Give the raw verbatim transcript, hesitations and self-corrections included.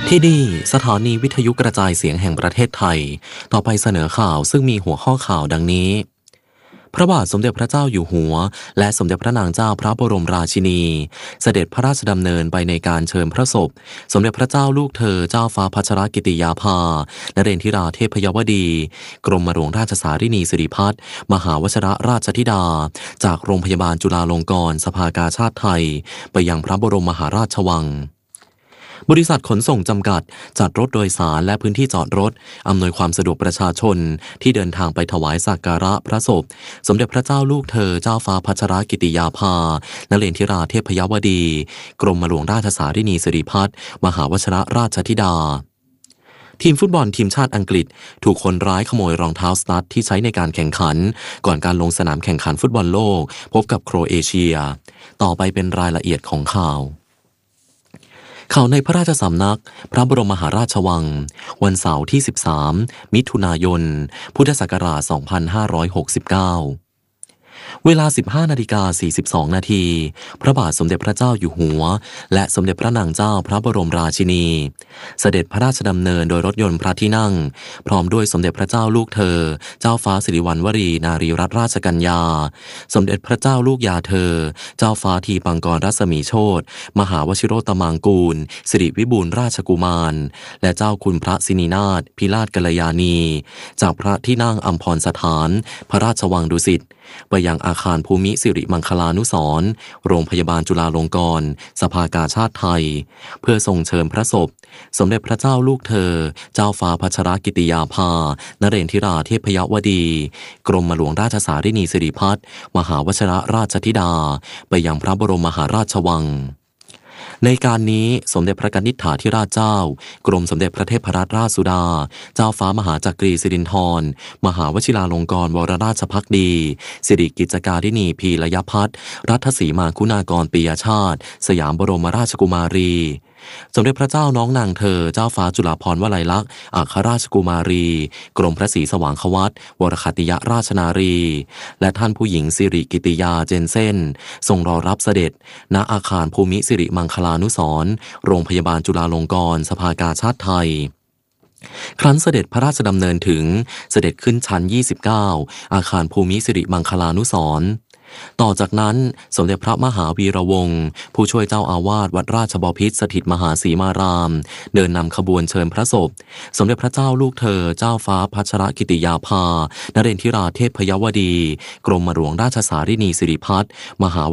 ที่นี่สถานีวิทยุกระจายเสียงแห่งประเทศไทยต่อไปเสนอข่าวซึ่งมีหัวข้อข่าวดังนี้พระบาทสมเด็จพระเจ้าอยู่หัวและสมเด็จพระนางเจ้าพระบรมราชินีเสด็จพระราชดำเนินไปในการเชิญพระศพสมเด็จพระเจ้าลูกเธอเจ้าฟ้าพัชรกิติยาภานเรนทิราเทพยวดีกรมหลวงราชสารินีสิริพัฒน์มหาวชรราชธิดาจากโรงพยาบาลจุฬาลงกรณ์สภากาชาดไทยไปยังพระบรมมหาราชวังบริษัทขนส่งจำกัดจัดรถโดยสารและพื้นที่จอดรถอำนวยความสะดวกประชาชนที่เดินทางไปถวายสักการะพระศพสมเด็จพระเจ้าลูกเธอเจ้าฟ้าพัชรกิติยาภานเรนทิราเทพยวดีกรมหลวงราชสารินีสิริพัฒน์มหาวชรราชธิดาทีมฟุตบอลทีมชาติอังกฤษถูกคนร้ายขโมยรองเท้าสตั๊ดที่ใช้ในการแข่งขันก่อนการลงสนามแข่งขันฟุตบอลโลกพบกับโครเอเชียต่อไปเป็นรายละเอียดของข่าวข่าวในพระราชสำนักพระบรมมหาราชวังวันเสาร์ที่สิบสามมิถุนายนพุทธศักราชสองพันห้าร้อยหกสิบเก้าเวลา สิบห้านาฬิกาสี่สิบสองนาทีพระบาทสมเด็จพระเจ้าอยู่หัวและสมเด็จพระนางเจ้าพระบรมราชินีเสด็จพระราชดำเนินโดยรถยนต์พระที่นั่งพร้อมด้วยสมเด็จพระเจ้าลูกเธอเจ้าฟ้าสิริวัณวรีนารีรัตนราชกัญญาสมเด็จพระเจ้าลูกยาเธอเจ้าฟ้าทีปังกรรัศมีโชติมหาวชิโรตมังกูลสิริวิบูลย์ราชกุมารและเจ้าคุณพระสินีนาถพิราชกัลยาณีจากพระที่นั่งอัมพรสถานพระราชวังดุสิตไปยังอาคารภูมิสิริมังคลานุสรณ์โรงพยาบาลจุฬาลงกรณ์สภากาชาดไทยเพื่อทรงเชิญพระศพสมเด็จพระเจ้าลูกเธอเจ้าฟ้าพัชรกิติยาภานเรนทิราเทพยวดีกรมหลวงราชสารินีสิริพัฒน์มหาวชรราชธิดาไปยังพระบรมมหาราชวังในการนี้สมเด็จพระกนิษฐาธิราชเจ้ากรมสมเด็จพระเทพรัตนราชสุดาเจ้าฟ้ามหาจักรีสิรินธรมหาวชิราลงกรณ์วรราชภักดีสิริกิจการินีพีระยพัฒน์รัฐศรีมาคุณากรปิยชาติสยามบรมราชกุมารีสมเด็จพระเจ้าน้องนางเธอเจ้าฟ้าจุฬาภรณ์วลัยลักษณ์อัครราชกุมารีกรมพระศรีสว่างควัตวรคติยราชนารีและท่านผู้หญิงสิริกิติยาเจนเซ่นทรงรอรับเสด็จณอาคารภูมิสิริมังคลานุสรณ์โรงพยาบาลจุฬาลงกรณ์สภากาชาดไทยครั้นเสด็จพระราชดำเนินถึงเสด็จขึ้นชั้นยี่สิบเก้าอาคารภูมิสิริมังคลานุสรณ์ต่อจากนั้นสมเด็จพระมหาวีระวงศ์ผู้ช่วยเจ้าอาวาสวัดราชบพิตรสถิตมหาสีมารามเดินนำขบวนเชิญพระศพสมเด็จพระเจ้าลูกเธอเจ้าฟ้าพัชรกิติยาภานเรนทิราเทพยวดีกรมหลวงราชสารินีสิริพัฒน์มหา